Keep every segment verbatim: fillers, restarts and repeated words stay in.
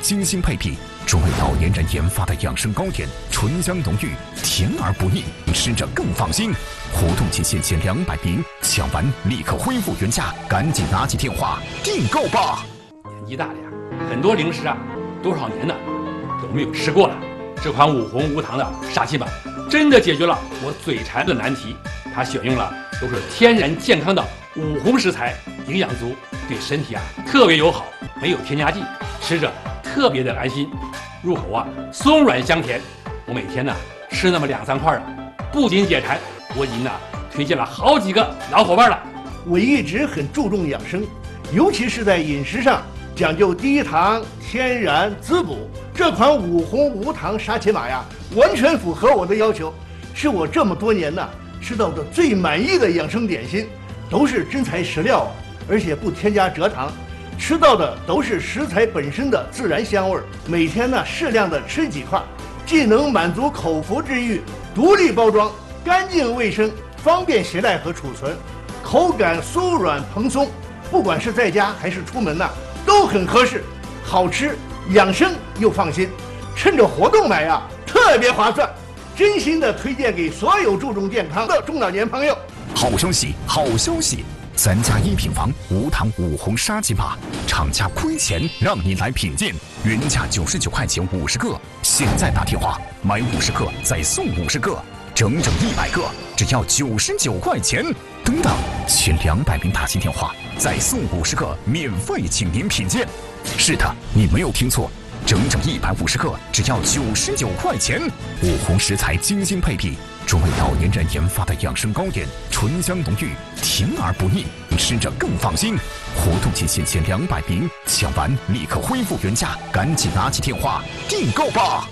精心配比，专为老年人研发的养生糕点，醇香浓郁，甜而不腻，吃着更放心。活动期限限两百瓶，抢完立刻恢复原价，赶紧拿起电话订购吧！ 年纪大了呀，很多零食啊，多少年呢都没有吃过了。这款五红无糖的沙琪玛真的解决了我嘴馋的难题。它选用了都是天然健康的五红食材，营养足，对身体啊特别友好，没有添加剂，吃着特别的安心，入口啊松软香甜。我每天呢吃那么两三块啊，不仅解馋，我已经呢推荐了好几个老伙伴了。 我一直很注重养生，尤其是在饮食上讲究低糖、天然、滋补。这款五红无糖沙琪玛呀，完全符合我的要求，是我这么多年呢吃到的最满意的养生点心，都是真材实料，而且不添加蔗糖，吃到的都是食材本身的自然香味。每天呢适量的吃几块，既能满足口腹之欲，独立包装，干净卫生，方便携带和储存，口感酥软蓬松，不管是在家还是出门呢，都很合适，好吃，养生又放心。趁着活动买呀，特别划算。真心的推荐给所有注重健康的中老年朋友。 好消息，好消息！三加一品房无糖五红沙琪玛，厂家亏钱让你来品鉴，原价九十九块钱五十个，现在打电话买五十个再送五十个，整整一百个，只要九十九块钱。等等，前两百名打进电话再送五十个，免费请您品鉴。是的，你没有听错。整整一百五十个，只要九十九块钱。五红食材精心配比，专为老年人研发的养生糕点，醇香浓郁，甜而不腻，吃着更放心。活动期限限两百瓶，抢完立刻恢复原价，赶紧拿起电话订购吧！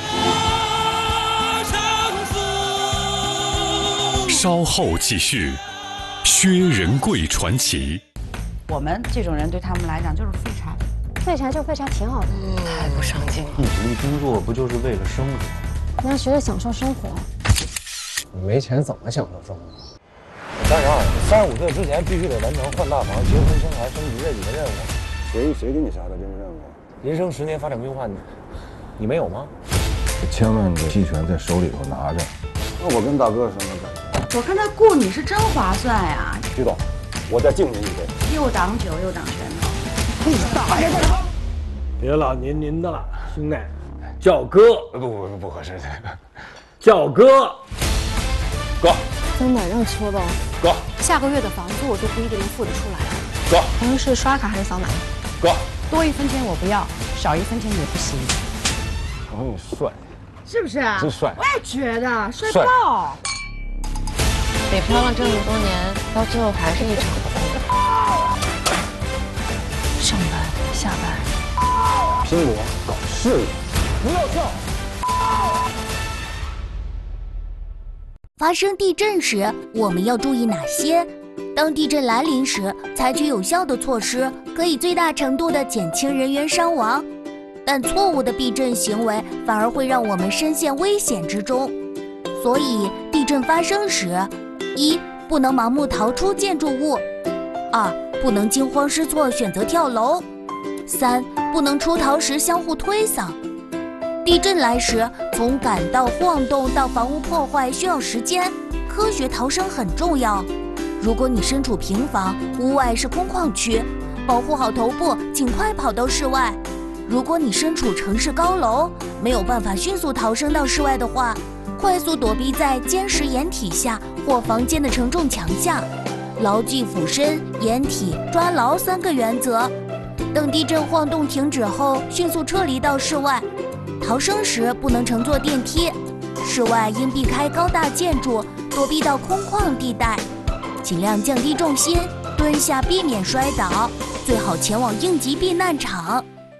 稍后继续，薛仁贵传奇。 我们这种人对他们来讲就是废柴。 废柴就废柴挺好的， 太不上进了。 一直立工作不就是为了生活？ 你要学着享受生活。 你没钱怎么享受生活？ 三十二，三十五岁之前必须得完成换大房、结婚、生孩、升级这几个任务。 谁谁给你下的这个任务？ 人生十年发展规划，你你没有吗？ 千万的期权在手里头拿着。那我跟大哥什么感觉？我看他雇你是真划算呀。 徐总，我再敬您一杯。 又挡酒又挡拳头。 大爷，别老您您的了，兄弟，叫哥。 不不不不合适， 叫哥。 哥， 真的让搓到。 哥， 下个月的房租我都不一定能付得出来。 哥， 朋友是刷卡还是扫码？ 哥， 多一分钱我不要，少一分钱也不行。 朋友帅， 是不是啊？ 真帅。 我也觉得帅爆。 北漂了这么多年，到最后还是一场空。 上班下班， 拼搏搞事业，不要笑。 发生地震时，我们要注意哪些？当地震来临时，采取有效的措施，可以最大程度地减轻人员伤亡。但错误的避震行为反而会让我们深陷危险之中。所以，地震发生时，一不能盲目逃出建筑物；二不能惊慌失措选择跳楼；三不能出逃时相互推搡。地震来时，从感到晃动到房屋破坏需要时间，科学逃生很重要。如果你身处平房，屋外是空旷区，保护好头部，尽快跑到室外。如果你身处城市高楼，没有办法迅速逃生到室外的话，快速躲避在坚实掩体下或房间的承重墙下，牢记俯身、掩体、抓牢三个原则。等地震晃动停止后，迅速撤离到室外。逃生时不能乘坐电梯，室外应避开高大建筑，躲避到空旷地带，尽量降低重心，蹲下避免摔倒，最好前往应急避难场。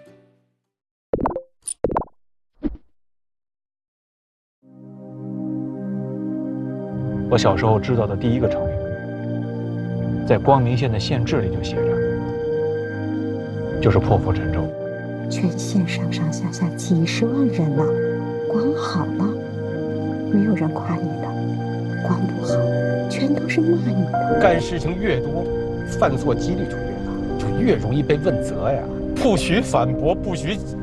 我小时候知道的第一个成语，在光明县的县志里就写着，就是破釜沉舟。 全县上上下下几十万人呢，光好了，没有人夸你的；光不好，全都是骂你的。 干事情越多，犯错几率就越大，就越容易被问责呀。不许反驳，不许